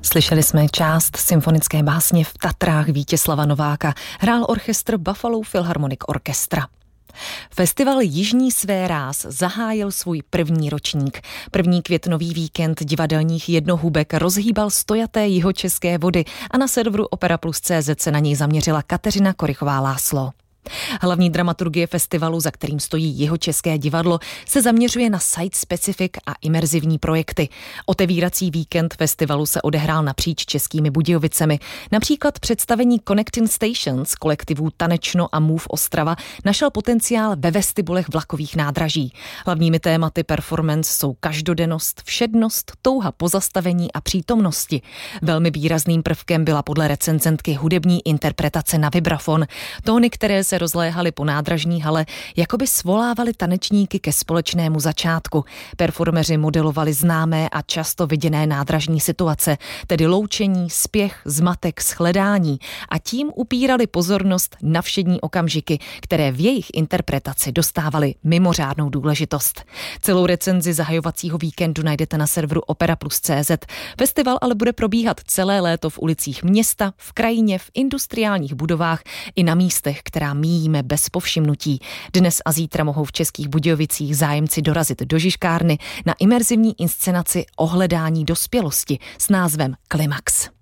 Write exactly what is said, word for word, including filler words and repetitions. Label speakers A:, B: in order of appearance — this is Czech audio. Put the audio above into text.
A: Slyšeli jsme část symfonické básně V Tatrách Vítězslava Nováka. Hrál orchestr Buffalo Philharmonic Orchestra. Festival Jižní své ráz zahájil svůj první ročník. První květnový víkend divadelních jednohubek rozhýbal stojaté jihočeské vody a na serveru Opera Plus tečka cé zet se na něj zaměřila Kateřina Korychová-Láslo. Hlavní dramaturgie festivalu, za kterým stojí Jihočeské divadlo, se zaměřuje na site-specific a imerzivní projekty. Otevírací víkend festivalu se odehrál napříč Českými Budějovicemi. Například představení Connecting Stations kolektivů Tanečno a Move Ostrava našel potenciál ve vestibulech vlakových nádraží. Hlavními tématy performance jsou každodennost, všednost, touha po zastavení a přítomnosti. Velmi výrazným prvkem byla podle recenzentky hudební interpretace na vibrafon. Tóny, které se rozléhaly po nádražní hale, jakoby svolávali tanečníky ke společnému začátku. Performeři modelovali známé a často viděné nádražní situace, tedy loučení, spěch, zmatek, shledání, a tím upírali pozornost na všední okamžiky, které v jejich interpretaci dostávaly mimořádnou důležitost. Celou recenzi zahajovacího víkendu najdete na serveru Opera Plus tečka cé zet. Festival ale bude probíhat celé léto v ulicích města, v krajině, v industriálních budovách i na místech, která míjíme bez povšimnutí. Dnes a zítra mohou v Českých Budějovicích zájemci dorazit do Žižkárny na imerzivní inscenaci Ohledání dospělosti s názvem Klimax.